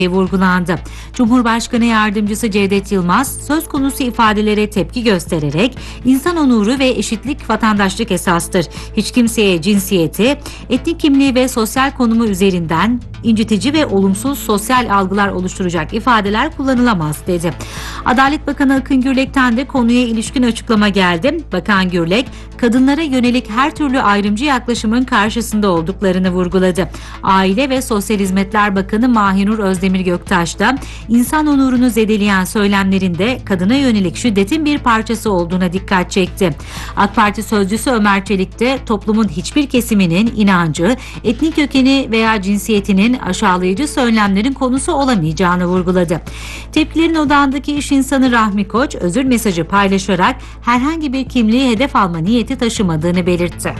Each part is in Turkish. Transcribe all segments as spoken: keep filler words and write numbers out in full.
vurgulandı. Cumhurbaşkanı Yardımcısı Cevdet Yılmaz söz konusu ifadelere tepki göstererek insan onuru ve eşitlik vatandaşlık esastır. Hiç kimseye cinsiyeti, etnik kimliği ve sosyal konumu üzerinden incitici ve olumsuz sosyal algılar oluşturacak ifadeler kullanılamaz dedi. Adalet Bakanı Akın Gürlek'ten de konuya ilişkin açıklama geldi. Bakan Gürlek, kadınlara yönelik her türlü ayrımcı yaklaşımın karşısında olduklarını vurguladı. Aile ve Sosyal Hizmetler Bakanı Mahinur Özdemir Göktaş da insan onurunu zedeleyen söylemlerinde kadına yönelik şiddetin bir parçası olduğuna dikkat çekti. AK Parti sözcüsü Ömer Çelik de toplumun hiçbir kesiminin inancı, etnik kökeni veya cinsiyetinin aşağılayıcı söylemlerin konusu olamayacağını vurguladı. Tepkilerin odağındaki iş insanı Rahmi Koç özür mesajı paylaşarak herhangi bir kimliği hedef alma niyeti taşımadığını belirtti.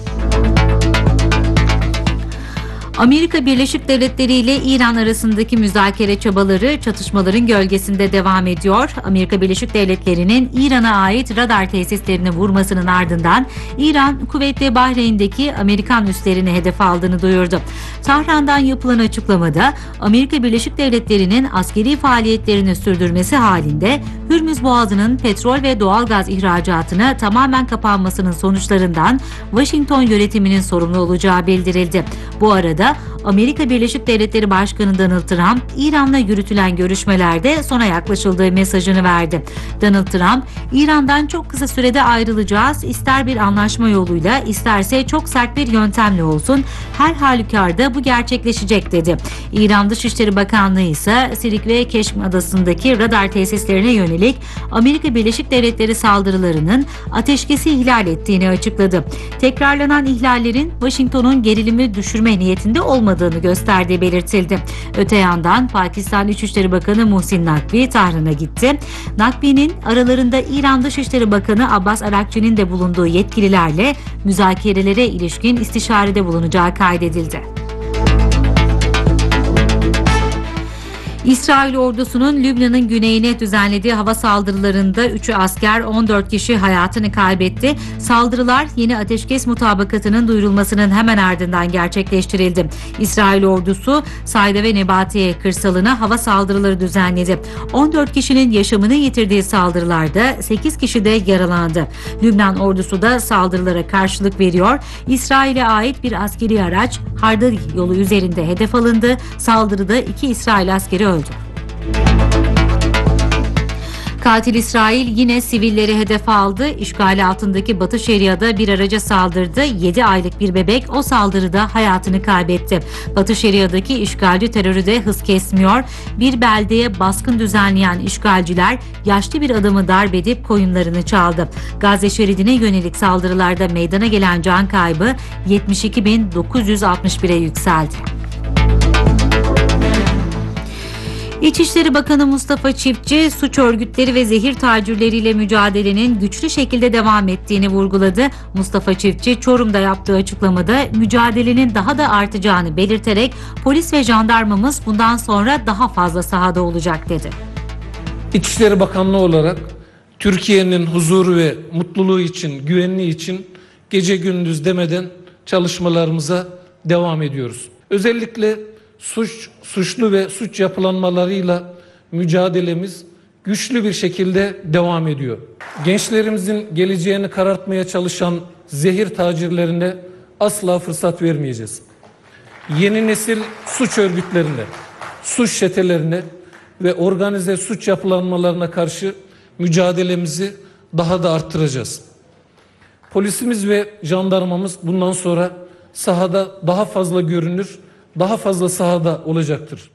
Amerika Birleşik Devletleri ile İran arasındaki müzakere çabaları çatışmaların gölgesinde devam ediyor. Amerika Birleşik Devletleri'nin İran'a ait radar tesislerini vurmasının ardından İran, Kuveyt ve Bahreyn'deki Amerikan üslerini hedef aldığını duyurdu. Tahran'dan yapılan açıklamada Amerika Birleşik Devletleri'nin askeri faaliyetlerini sürdürmesi halinde Hürmüz Boğazı'nın petrol ve doğalgaz ihracatına tamamen kapanmasının sonuçlarından Washington yönetiminin sorumlu olacağı bildirildi. Bu arada Amerika Birleşik Devletleri Başkanı Donald Trump, İran'la yürütülen görüşmelerde sona yaklaşıldığı mesajını verdi. Donald Trump, İran'dan çok kısa sürede ayrılacağız, ister bir anlaşma yoluyla, isterse çok sert bir yöntemle olsun, her halükarda bu gerçekleşecek dedi. İran Dışişleri Bakanlığı ise Sirik ve Keşm Adası'ndaki radar tesislerine yönelik Amerika Birleşik Devletleri saldırılarının ateşkesi ihlal ettiğini açıkladı. Tekrarlanan ihlallerin Washington'un gerilimi düşürme niyetinde olmadığını gösterdiği belirtildi. Öte yandan Pakistan İçişleri Bakanı Muhsin Nakvi Tahran'a gitti. Nakvi'nin aralarında İran Dışişleri Bakanı Abbas Arakçı'nın de bulunduğu yetkililerle müzakerelere ilişkin istişarede bulunacağı kaydedildi. İsrail ordusunun Lübnan'ın güneyine düzenlediği hava saldırılarında üçü asker, on dört kişi hayatını kaybetti. Saldırılar yeni ateşkes mutabakatının duyurulmasının hemen ardından gerçekleştirildi. İsrail ordusu Sayda ve Nebatiye kırsalına hava saldırıları düzenledi. on dört kişinin yaşamını yitirdiği saldırılarda sekiz kişi de yaralandı. Lübnan ordusu da saldırılara karşılık veriyor. İsrail'e ait bir askeri araç Hardari yolu üzerinde hedef alındı. Saldırıda iki İsrail askeri öldü. Katil İsrail yine sivilleri hedef aldı. İşgali altındaki Batı Şeria'da bir araca saldırdı. yedi aylık bir bebek o saldırıda hayatını kaybetti. Batı Şeria'daki işgalci terörü de hız kesmiyor. Bir beldeye baskın düzenleyen işgalciler yaşlı bir adamı darp edip koyunlarını çaldı. Gazze şeridine yönelik saldırılarda meydana gelen can kaybı yetmiş iki bin dokuz yüz altmış bire yükseldi. İçişleri Bakanı Mustafa Çiftçi, suç örgütleri ve zehir tacirleriyle mücadelenin güçlü şekilde devam ettiğini vurguladı. Mustafa Çiftçi, Çorum'da yaptığı açıklamada mücadelenin daha da artacağını belirterek polis ve jandarmamız bundan sonra daha fazla sahada olacak dedi. İçişleri Bakanlığı olarak Türkiye'nin huzuru ve mutluluğu için, güvenliği için gece gündüz demeden çalışmalarımıza devam ediyoruz. Özellikle suç, suçlu ve suç yapılanmalarıyla mücadelemiz güçlü bir şekilde devam ediyor. Gençlerimizin geleceğini karartmaya çalışan zehir tacirlerine asla fırsat vermeyeceğiz. Yeni nesil suç örgütlerine, suç çetelerine ve organize suç yapılanmalarına karşı mücadelemizi daha da arttıracağız. Polisimiz ve jandarmamız bundan sonra sahada daha fazla görünür, daha fazla sahada olacaktır.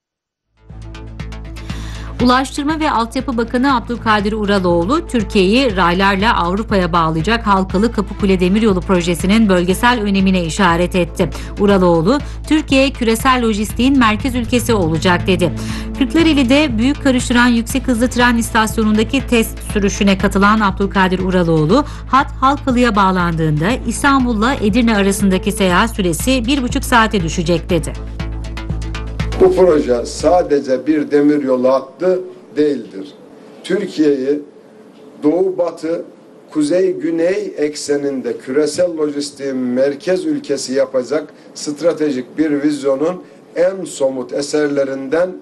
Ulaştırma ve Altyapı Bakanı Abdülkadir Uraloğlu, Türkiye'yi raylarla Avrupa'ya bağlayacak halkalı Kapıkule Demiryolu projesinin bölgesel önemine işaret etti. Uraloğlu, Türkiye küresel lojistiğin merkez ülkesi olacak dedi. Kırklareli'de büyük karıştıran yüksek hızlı tren istasyonundaki test sürüşüne katılan Abdülkadir Uraloğlu, hat Halkalı'ya bağlandığında İstanbul'la Edirne arasındaki seyahat süresi bir buçuk saate düşecek dedi. Bu proje sadece bir demiryolu hattı değildir. Türkiye'yi doğu batı, kuzey güney ekseninde küresel lojistiğin merkez ülkesi yapacak stratejik bir vizyonun en somut eserlerinden